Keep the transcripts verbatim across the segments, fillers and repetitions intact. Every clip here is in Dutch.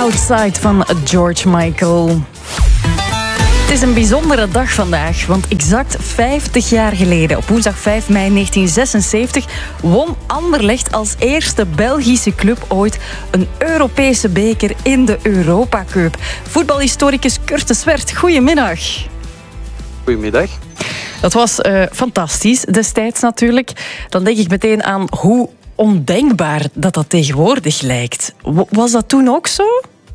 Outside van George Michael. Het is een bijzondere dag vandaag, want exact vijftig jaar geleden, op woensdag vijf mei negentien zesenzeventig, won Anderlecht als eerste Belgische club ooit een Europese beker in de Europa Cup. Voetbalhistoricus Kurt de Swert, goedemiddag. Goedemiddag. Dat was uh, fantastisch, destijds natuurlijk. Dan denk ik meteen aan hoe ondenkbaar dat dat tegenwoordig lijkt. Was dat toen ook zo?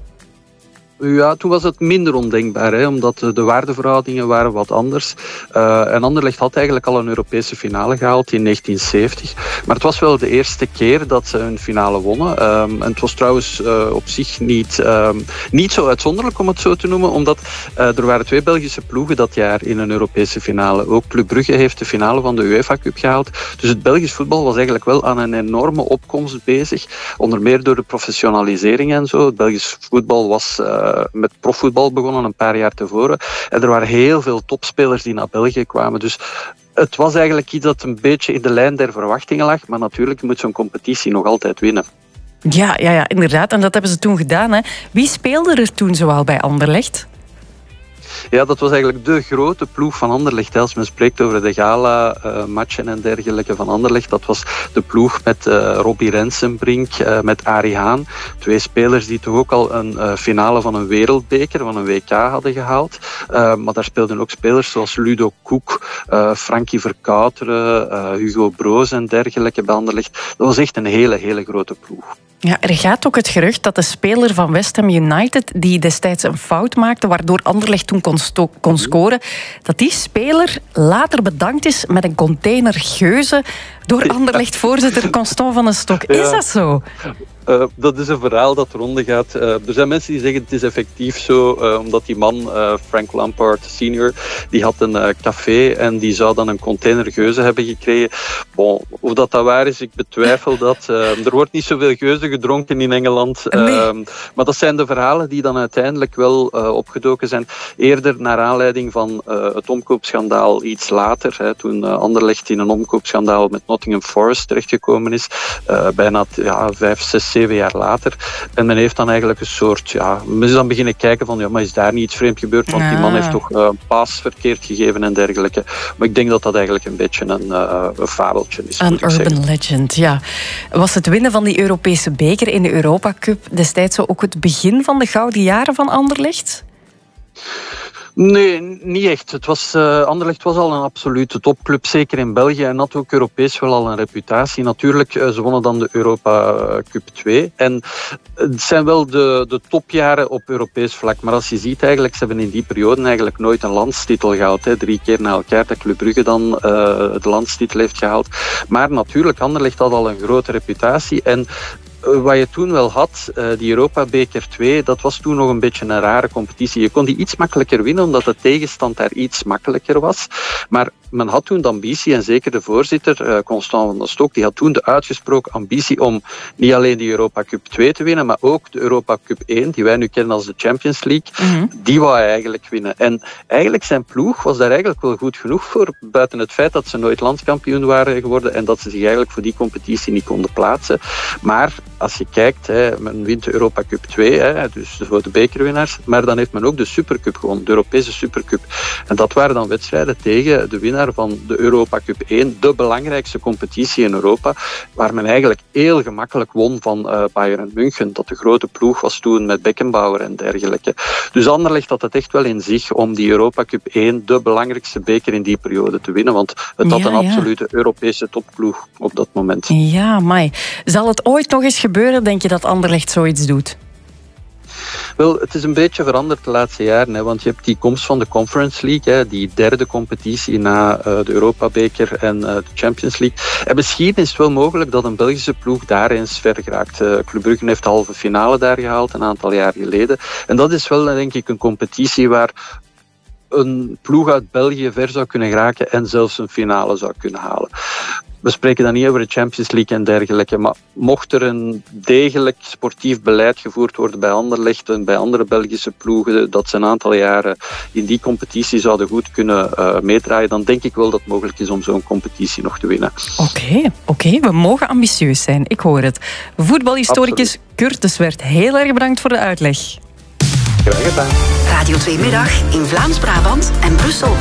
Ja, toen was het minder ondenkbaar, hè, omdat de waardeverhoudingen waren wat anders. Uh, en Anderlecht had eigenlijk al een Europese finale gehaald in negentien zeventig. Maar het was wel de eerste keer dat ze een finale wonnen. Um, en het was trouwens uh, op zich niet, um, niet zo uitzonderlijk om het zo te noemen, omdat uh, er waren twee Belgische ploegen dat jaar in een Europese finale. Ook Club Brugge heeft de finale van de UEFA Cup gehaald. Dus het Belgisch voetbal was eigenlijk wel aan een enorme opkomst bezig. Onder meer door de professionalisering en zo. Het Belgisch voetbal was Uh, met profvoetbal begonnen een paar jaar tevoren. En er waren heel veel topspelers die naar België kwamen. Dus het was eigenlijk iets dat een beetje in de lijn der verwachtingen lag. Maar natuurlijk moet zo'n competitie nog altijd winnen. Ja, ja, ja, inderdaad. En dat hebben ze toen gedaan. Hè. Wie speelde er toen zoal bij Anderlecht? Ja, dat was eigenlijk de grote ploeg van Anderlecht. Als men spreekt over de gala-matchen en dergelijke van Anderlecht, dat was de ploeg met uh, Robbie Rensenbrink, uh, met Arie Haan. Twee spelers die toch ook al een uh, finale van een wereldbeker, van een W K hadden gehaald. Uh, maar daar speelden ook spelers zoals Ludo Koek, uh, Frankie Verkouteren, uh, Hugo Broos en dergelijke bij Anderlecht. Dat was echt een hele, hele grote ploeg. Ja, er gaat ook het gerucht dat de speler van West Ham United, die destijds een fout maakte, waardoor Anderlecht toen kon, sto- kon scoren, dat die speler later bedankt is met een container geuzen door Anderlecht-voorzitter Constant van den Stok. Is ja. dat zo? Uh, dat is een verhaal dat ronde gaat. Uh, er zijn mensen die zeggen het is effectief zo, uh, omdat die man, uh, Frank Lampard senior, die had een uh, café en die zou dan een container geuzen hebben gekregen. Bon, of dat dat waar is, ik betwijfel dat. Uh, er wordt niet zoveel geuzen gedronken in Engeland. Uh, nee. Maar dat zijn de verhalen die dan uiteindelijk wel uh, opgedoken zijn. Eerder naar aanleiding van uh, het omkoopschandaal iets later, hè, toen uh, Anderlecht in een omkoopschandaal met Nottingham Forest terechtgekomen is. Uh, bijna ja, vijf, zes, zeven jaar later. En men heeft dan eigenlijk een soort, ja, men is dan beginnen kijken van, ja, maar is daar niet iets vreemd gebeurd? Want die man heeft toch uh, een paas verkeerd gegeven en dergelijke. Maar ik denk dat dat eigenlijk een beetje een, uh, een fabeltje is. Een urban legend, ja. Was het winnen van die Europese beker in de Europa Cup destijds ook het begin van de gouden jaren van Anderlecht? Nee, niet echt. Het was, uh, Anderlecht was al een absolute topclub, zeker in België, en had ook Europees wel al een reputatie. Natuurlijk, uh, ze wonnen dan de Europa Cup twee. En het zijn wel de, de topjaren op Europees vlak. Maar als je ziet, eigenlijk, ze hebben in die periode eigenlijk nooit een landstitel gehaald. Hè. Drie keer na elkaar dat Club Brugge dan uh, de landstitel heeft gehaald. Maar natuurlijk, Anderlecht had al een grote reputatie. En wat je toen wel had, die Europa-beker twee, dat was toen nog een beetje een rare competitie. Je kon die iets makkelijker winnen, omdat de tegenstand daar iets makkelijker was. Maar men had toen de ambitie, en zeker de voorzitter, Constant van den Stok, die had toen de uitgesproken ambitie om niet alleen die Europa Cup twee te winnen, maar ook de Europa Cup één, die wij nu kennen als de Champions League, mm-hmm. die wou hij eigenlijk winnen. En eigenlijk zijn ploeg was daar eigenlijk wel goed genoeg voor, buiten het feit dat ze nooit landskampioen waren geworden en dat ze zich eigenlijk voor die competitie niet konden plaatsen. Maar als je kijkt, hè, men wint de Europa Cup twee, hè, dus voor de bekerwinnaars, maar dan heeft men ook de Supercup gewonnen, de Europese Supercup. En dat waren dan wedstrijden tegen de winnaar van de Europa Cup één, de belangrijkste competitie in Europa, waar men eigenlijk heel gemakkelijk won van uh, Bayern München, dat de grote ploeg was toen met Beckenbauer en dergelijke. Dus Anderlecht had het echt wel in zich om die Europa Cup één, de belangrijkste beker in die periode, te winnen, want het had ja, een absolute ja. Europese topploeg op dat moment. Ja, amai. Zal het ooit nog eens gebeuren, denk je, dat Anderlecht zoiets doet? Wel, het is een beetje veranderd de laatste jaren, hè, want je hebt die komst van de Conference League, hè, die derde competitie na uh, de Europa-beker en uh, de Champions League. En misschien is het wel mogelijk dat een Belgische ploeg daar eens ver geraakt. Uh, Club Brugge heeft de halve finale daar gehaald, een aantal jaar geleden. En dat is wel, denk ik, een competitie waar een ploeg uit België ver zou kunnen geraken en zelfs een finale zou kunnen halen. we spreken dan niet over de Champions League en dergelijke, maar mocht er een degelijk sportief beleid gevoerd worden bij Anderlecht en bij andere Belgische ploegen, dat ze een aantal jaren in die competitie zouden goed kunnen uh, meedraaien, dan denk ik wel dat het mogelijk is om zo'n competitie nog te winnen. Oké, okay, oké, okay. we mogen ambitieus zijn, ik hoor het. Voetbalhistoricus Kurt de Swert, heel erg bedankt voor de uitleg. Graag gedaan. Radio twee Middag in Vlaams-Brabant en Brussel.